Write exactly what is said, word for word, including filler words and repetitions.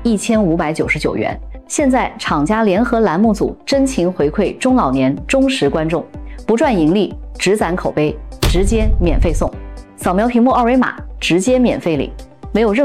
一千五百九十九元。现在厂家联合栏目组真情回馈中老年忠实观众，不赚盈利，只攒口碑，直接免费送。扫描屏幕二维码，直接免费领，没有任何